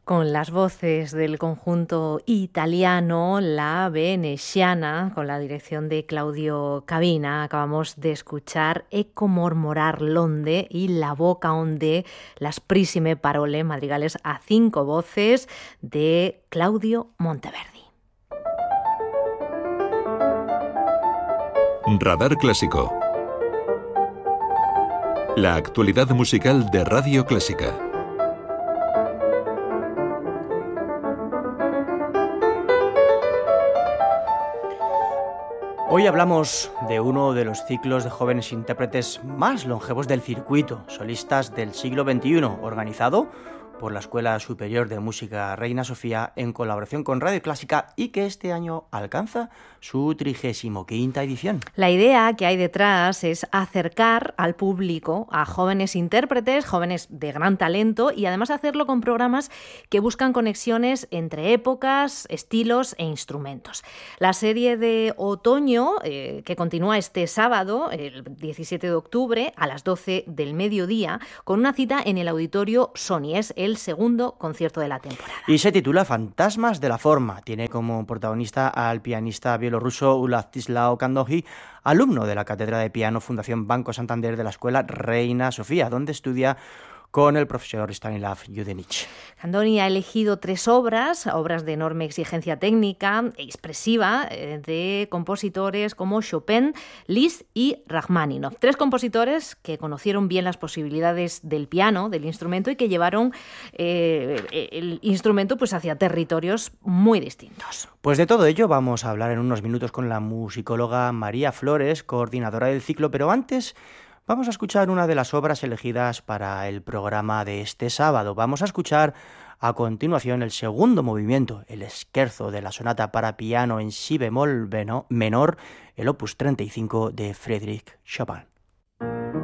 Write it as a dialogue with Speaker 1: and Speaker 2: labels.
Speaker 1: Con las voces del conjunto italiano La Veneziana, con la dirección de Claudio Cavina, acabamos de escuchar Ecco mormorar l'onde y La boca onde, las prissime parole, madrigales a 5 voces de Claudio Monteverdi.
Speaker 2: Radar Clásico. La actualidad musical de Radio Clásica.
Speaker 3: Hoy hablamos de uno de los ciclos de jóvenes intérpretes más longevos del circuito, solistas del siglo XXI, organizado por la Escuela Superior de Música Reina Sofía en colaboración con Radio Clásica y que este año alcanza su 35ª edición.
Speaker 1: La idea que hay detrás es acercar al público a jóvenes intérpretes, jóvenes de gran talento y además hacerlo con programas que buscan conexiones entre épocas, estilos e instrumentos. La serie de otoño, que continúa este sábado, el 17 de octubre, a las 12 del mediodía, con una cita en el Auditorio Sony. Es el segundo concierto de la temporada.
Speaker 3: Y se titula Fantasmas de la forma. Tiene como protagonista al pianista bielorruso Władysław Kandoji, alumno de la Cátedra de Piano Fundación Banco Santander de la Escuela Reina Sofía, donde estudia con el profesor Stanislav Yudenich.
Speaker 1: Kandoji ha elegido 3 obras de enorme exigencia técnica e expresiva de compositores como Chopin, Liszt y Rachmaninoff. 3 compositores que conocieron bien las posibilidades del piano, del instrumento, y que llevaron el instrumento pues hacia territorios muy distintos.
Speaker 3: Pues de todo ello vamos a hablar en unos minutos con la musicóloga María Flores, coordinadora del ciclo, pero antes vamos a escuchar una de las obras elegidas para el programa de este sábado. Vamos a escuchar a continuación el segundo movimiento, el scherzo de la sonata para piano en si bemol menor, el opus 35 de Frédéric Chopin.